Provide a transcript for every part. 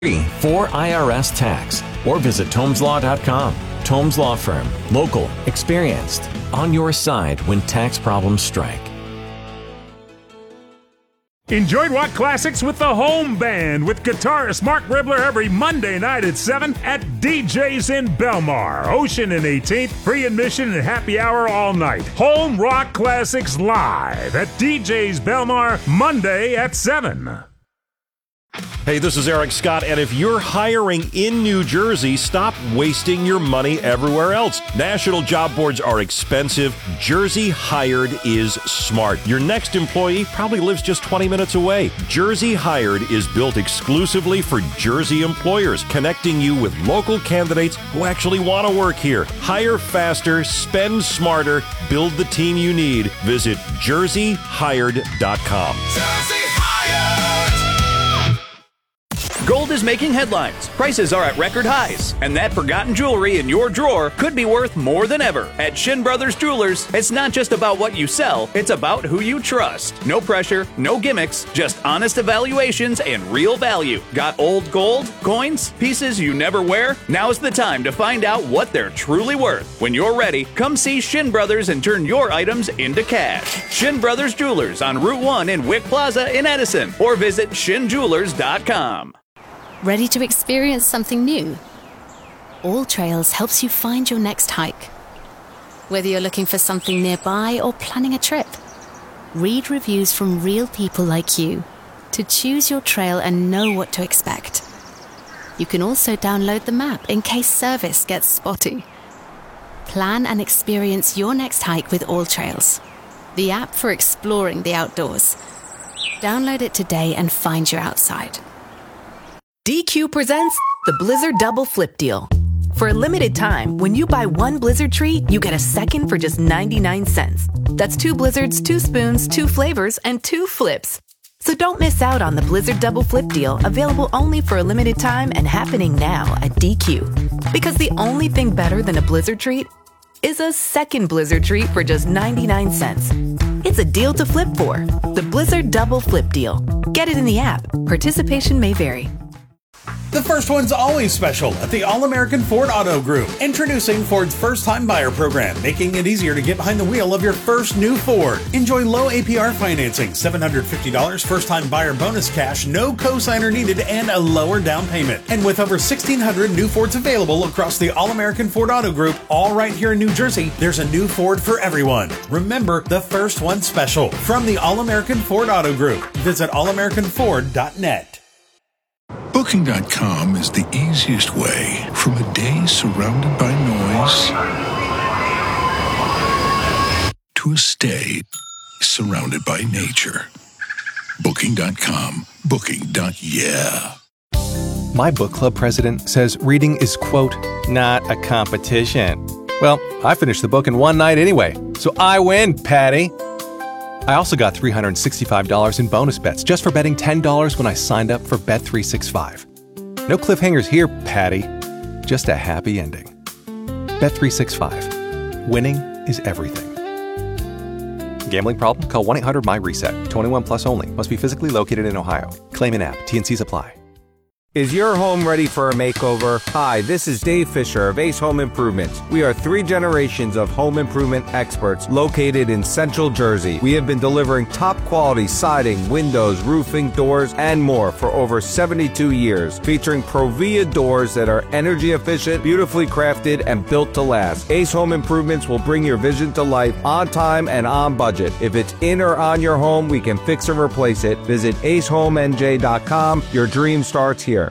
for IRS tax or visit TomesLaw.com. Tomes Law Firm. Local. Experienced. On your side when tax problems strike. Enjoy Rock Classics with the Home Band with guitarist Mark Ribler every Monday night at 7 at DJ's in Belmar. Ocean and 18th, free admission and happy hour all night. Home Rock Classics live at DJ's Belmar Monday at 7. Hey, this is Eric Scott, and if you're hiring in New Jersey, stop wasting your money everywhere else. National job boards are expensive. Jersey Hired is smart. Your next employee probably lives just 20 minutes away. Jersey Hired is built exclusively for Jersey employers, connecting you with local candidates who actually want to work here. Hire faster, spend smarter, build the team you need. Visit jerseyhired.com. Jersey Hired! Gold is making headlines. Prices are at record highs. And that forgotten jewelry in your drawer could be worth more than ever. At Shin Brothers Jewelers, it's not just about what you sell, it's about who you trust. No pressure, no gimmicks, just honest evaluations and real value. Got old gold, coins, pieces you never wear? Now's the time to find out what they're truly worth. When you're ready, come see Shin Brothers and turn your items into cash. Shin Brothers Jewelers on Route 1 in Wick Plaza in Edison, or visit shinjewelers.com. Ready to experience something new? All Trails helps you find your next hike. Whether you're looking for something nearby or planning a trip, read reviews from real people like you to choose your trail and know what to expect. You can also download the map in case service gets spotty. Plan and experience your next hike with All Trails, the app for exploring the outdoors. Download it today and find your outside. DQ presents the Blizzard Double Flip Deal. For a limited time, when you buy one Blizzard treat, you get a second for just 99 cents. That's 2 Blizzards, 2 spoons, 2 flavors, and 2 flips. So don't miss out on the Blizzard Double Flip Deal, available only for a limited time and happening now at DQ. Because the only thing better than a Blizzard treat is a second Blizzard treat for just 99 cents. It's a deal to flip for. The Blizzard Double Flip Deal. Get it in the app. Participation may vary. The first one's always special at the All-American Ford Auto Group. Introducing Ford's first-time buyer program, making it easier to get behind the wheel of your first new Ford. Enjoy low APR financing, $750 first-time buyer bonus cash, no cosigner needed, and a lower down payment. And with over 1,600 new Fords available across the All-American Ford Auto Group, all right here in New Jersey, there's a new Ford for everyone. Remember, the first one special. From the All-American Ford Auto Group. Visit allamericanford.net. Booking.com is the easiest way from a day surrounded by noise to a stay surrounded by nature. Booking.com. Booking.yeah. My book club president says reading is, quote, not a competition. Well, I finished the book in one night anyway, so I win, Patty. I also got $365 in bonus bets just for betting $10 when I signed up for Bet365. No cliffhangers here, Patty. Just a happy ending. Bet365. Winning is everything. Gambling problem? Call 1-800-MY-RESET. 21 plus only. Must be physically located in Ohio. Claim in app. T&Cs apply. Is your home ready for a makeover? Hi, this is Dave Fisher of Ace Home Improvements. We are 3 generations of home improvement experts located in Central Jersey. We have been delivering top quality siding, windows, roofing, doors, and more for over 72 years, featuring Provia doors that are energy efficient, beautifully crafted, and built to last. Ace Home Improvements will bring your vision to life on time and on budget. If it's in or on your home, we can fix or replace it. Visit acehomenj.com. Your dream starts here.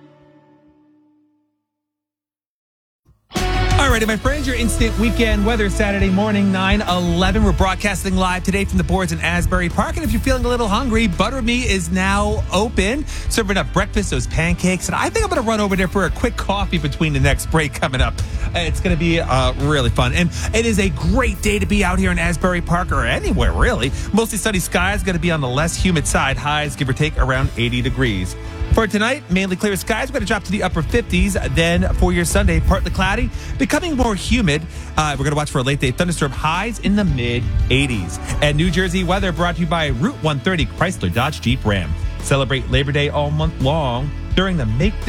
Alrighty, my friends, your instant weekend weather Saturday morning, 9/11. We're broadcasting live today from the boards in Asbury Park. And if you're feeling a little hungry, Butter Me is now open, serving up breakfast, those pancakes. And I think I'm going to run over there for a quick coffee between the next break coming up. It's going to be really fun. And it is a great day to be out here in Asbury Park, or anywhere, really. Mostly sunny skies, going to be on the less humid side. Highs, give or take, around 80 degrees. For tonight, mainly clear skies. We're going to drop to the upper 50s. Then for your Sunday, partly cloudy, becoming more humid. We're going to watch for a late day thunderstorm, highs in the mid-80s. And New Jersey weather brought to you by Route 130 Chrysler Dodge Jeep Ram. Celebrate Labor Day all month long during the Make